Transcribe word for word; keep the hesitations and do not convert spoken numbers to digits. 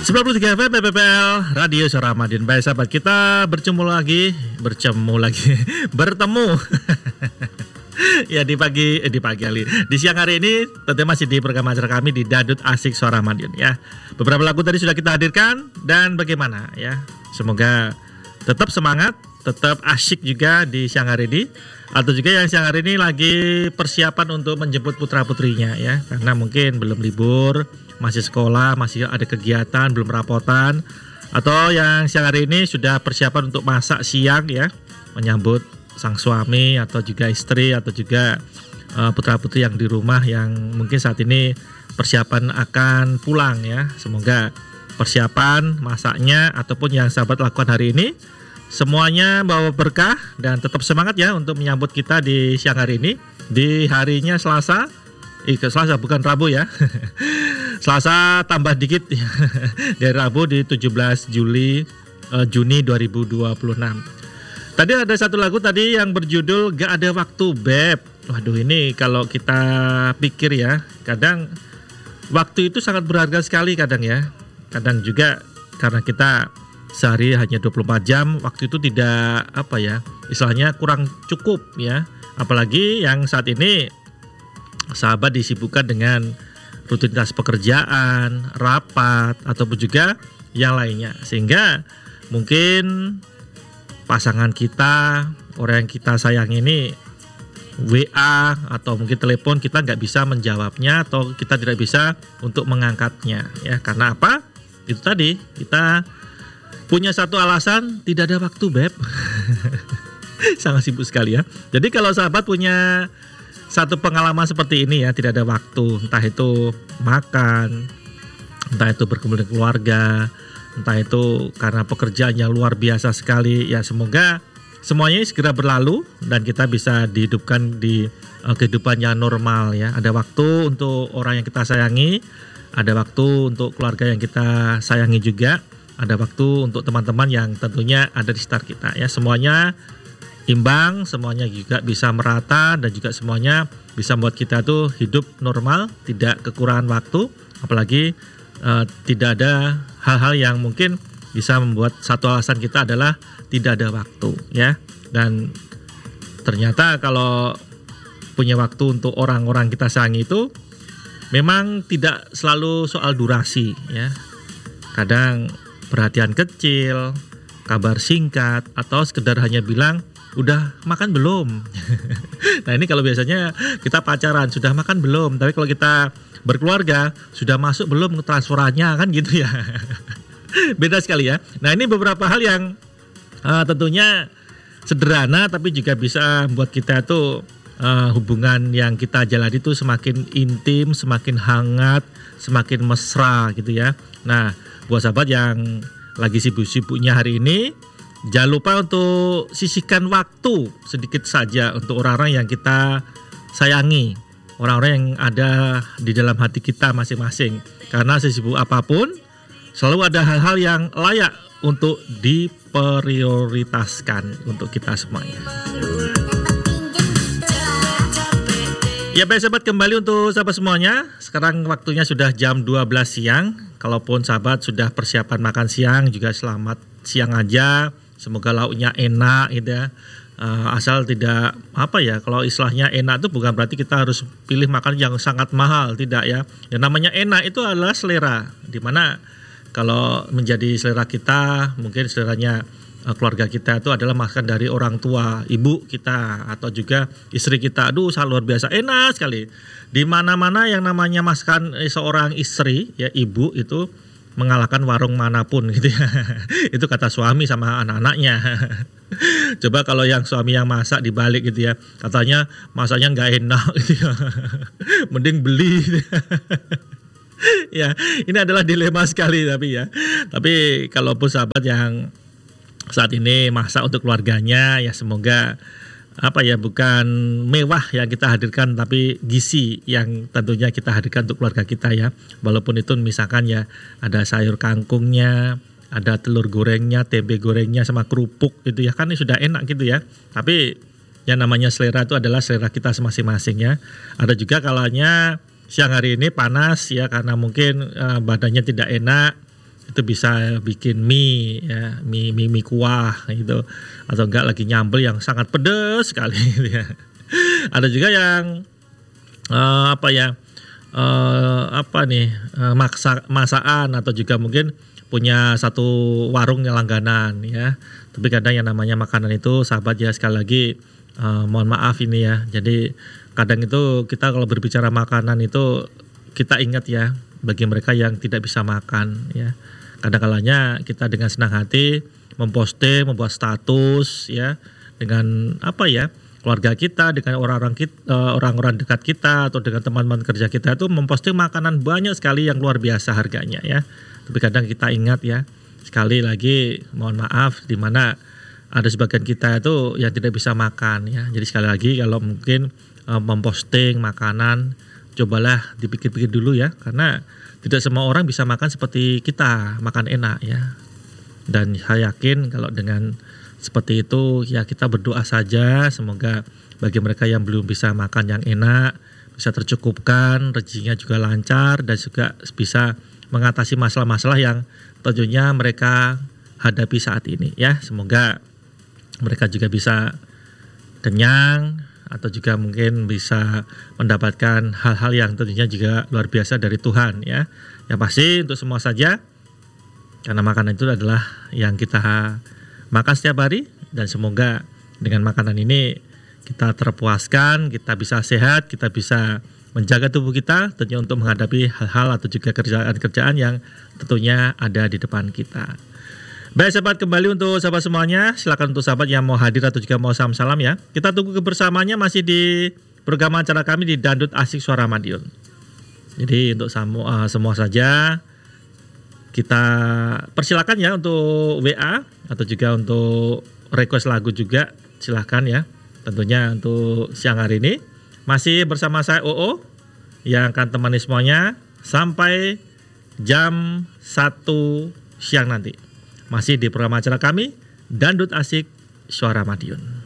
sembilan puluh tiga F M P P L Radio Suara Madiun. Baik sahabat, kita bertemu lagi, bertemu lagi, bertemu. Ya di pagi, eh, di pagi kali, di siang hari ini tentu masih di program acara kami di Dadut Asik Suara Madiun ya. Beberapa lagu tadi sudah kita hadirkan dan bagaimana ya. Semoga tetap semangat, tetap asyik juga di siang hari ini. Atau juga yang siang hari ini lagi persiapan untuk menjemput putra-putrinya ya. Karena mungkin belum libur, masih sekolah, masih ada kegiatan, belum rapotan. Atau yang siang hari ini sudah persiapan untuk masak siang ya, menyambut sang suami atau juga istri atau juga uh, putra-putri yang di rumah yang mungkin saat ini persiapan akan pulang ya. Semoga persiapan masaknya ataupun yang sahabat lakukan hari ini semuanya bawa berkah dan tetap semangat ya untuk menyambut kita di siang hari ini, di harinya Selasa. Eh, Selasa bukan Rabu ya. Selasa tambah dikit dari Rabu di tujuh belas Juli uh, Juni dua ribu dua puluh enam. Tadi ada satu lagu tadi yang berjudul Gak Ada Waktu Beb. Waduh, ini kalau kita pikir ya, kadang waktu itu sangat berharga sekali kadang ya. Kadang juga karena kita sehari hanya dua puluh empat jam, waktu itu tidak apa ya, istilahnya kurang cukup ya. Apalagi yang saat ini sahabat disibukkan dengan rutinitas pekerjaan, rapat ataupun juga yang lainnya. Sehingga mungkin pasangan kita, orang yang kita sayang ini W A atau mungkin telepon kita nggak bisa menjawabnya atau kita tidak bisa untuk mengangkatnya ya. Karena apa? Itu tadi, kita punya satu alasan, tidak ada waktu beb. Sangat sibuk sekali ya. Jadi kalau sahabat punya satu pengalaman seperti ini ya, tidak ada waktu, entah itu makan, entah itu berkumpul dengan keluarga, entah itu karena pekerjaan yang luar biasa sekali ya. Semoga semuanya segera berlalu dan kita bisa dihidupkan di uh, kehidupan yang normal ya. Ada waktu untuk orang yang kita sayangi, ada waktu untuk keluarga yang kita sayangi juga, ada waktu untuk teman-teman yang tentunya ada di sekitar kita ya. Semuanya imbang, semuanya juga bisa merata dan juga semuanya bisa membuat kita tuh hidup normal, tidak kekurangan waktu, apalagi uh, tidak ada hal-hal yang mungkin bisa membuat satu alasan kita adalah tidak ada waktu ya. Dan ternyata kalau punya waktu untuk orang-orang kita sayangi itu memang tidak selalu soal durasi ya. Kadang perhatian kecil, kabar singkat, atau sekedar hanya bilang udah makan belum. Nah ini kalau biasanya kita pacaran sudah makan belum, tapi kalau kita berkeluarga sudah masuk belum transferannya kan gitu ya. Beda sekali ya. Nah ini beberapa hal yang uh, tentunya sederhana tapi juga bisa membuat kita tuh uh, hubungan yang kita jalani itu semakin intim, semakin hangat, semakin mesra gitu ya. Nah buat sahabat yang lagi sibuk-sibuknya hari ini, jangan lupa untuk sisihkan waktu sedikit saja untuk orang-orang yang kita sayangi, orang-orang yang ada di dalam hati kita masing-masing. Karena sesibuk apapun, selalu ada hal-hal yang layak untuk diprioritaskan untuk kita semuanya. Ya baik sahabat, kembali untuk sahabat semuanya. Sekarang waktunya sudah jam dua belas siang. Kalaupun sahabat sudah persiapan makan siang, juga selamat siang aja. Semoga lauknya enak gitu ya. Uh, asal tidak apa ya, kalau istilahnya enak itu bukan berarti kita harus pilih makan yang sangat mahal, tidak ya. Yang namanya enak itu adalah selera. Dimana kalau menjadi selera kita, mungkin seleranya uh, keluarga kita itu adalah makan dari orang tua, ibu kita atau juga istri kita. Aduh, sangat luar biasa enak sekali. Di mana-mana yang namanya masakan seorang istri ya, ibu itu mengalahkan warung manapun gitu ya. Itu kata suami sama anak-anaknya. Coba kalau yang suami yang masak dibalik gitu ya, katanya masaknya nggak enak gitu ya. Mending beli gitu ya. Ya ini adalah dilema sekali tapi ya. Tapi kalaupun sahabat yang saat ini masak untuk keluarganya ya, semoga apa ya, bukan mewah yang kita hadirkan tapi gizi yang tentunya kita hadirkan untuk keluarga kita ya. Walaupun itu misalkan ya ada sayur kangkungnya, ada telur gorengnya, tempe gorengnya sama kerupuk gitu ya, kan ini sudah enak gitu ya. Tapi yang namanya selera itu adalah selera kita masing-masing ya. Ada juga kalanya siang hari ini panas ya, karena mungkin uh, badannya tidak enak itu bisa bikin mie ya, mie mie, mie kuah gitu, atau enggak lagi nyambel yang sangat pedas sekali gitu ya. Ada juga yang uh, apa ya uh, apa nih uh, maksa, masakan atau juga mungkin punya satu warung yang langganan ya. Tapi kadang yang namanya makanan itu sahabat ya, sekali lagi uh, mohon maaf ini ya. Jadi kadang itu kita kalau berbicara makanan itu kita ingat ya, bagi mereka yang tidak bisa makan ya. Kadang-kalanya kita dengan senang hati memposting, membuat status ya, dengan apa ya, keluarga kita, dengan orang-orang kita, orang-orang dekat kita atau dengan teman-teman kerja kita itu memposting makanan banyak sekali yang luar biasa harganya ya. Tapi kadang kita ingat ya, sekali lagi mohon maaf, di mana ada sebagian kita itu yang tidak bisa makan ya. Jadi sekali lagi kalau mungkin uh, memposting makanan, cobalah dipikir-pikir dulu ya, karena tidak semua orang bisa makan seperti kita, makan enak ya. Dan saya yakin kalau dengan seperti itu ya, kita berdoa saja semoga bagi mereka yang belum bisa makan yang enak bisa tercukupkan, rezekinya juga lancar, dan juga bisa mengatasi masalah-masalah yang tentunya mereka hadapi saat ini ya. Semoga mereka juga bisa kenyang atau juga mungkin bisa mendapatkan hal-hal yang tentunya juga luar biasa dari Tuhan ya. Yang pasti untuk semua saja, karena makanan itu adalah yang kita makan setiap hari, dan semoga dengan makanan ini kita terpuaskan, kita bisa sehat, kita bisa menjaga tubuh kita tentunya untuk menghadapi hal-hal atau juga kerjaan-kerjaan yang tentunya ada di depan kita. Baik sahabat, kembali untuk sahabat semuanya, silakan untuk sahabat yang mau hadir atau juga mau salam-salam ya. Kita tunggu kebersamaannya masih di program acara kami di Dangdut Asik Suara Madiun. Jadi untuk samu, uh, semua saja kita persilakan ya untuk W A atau juga untuk request lagu juga, silahkan ya. Tentunya untuk siang hari ini masih bersama saya O O yang akan temani semuanya sampai jam satu siang nanti. Masih di program acara kami Dangdut Asik Suara Madiun.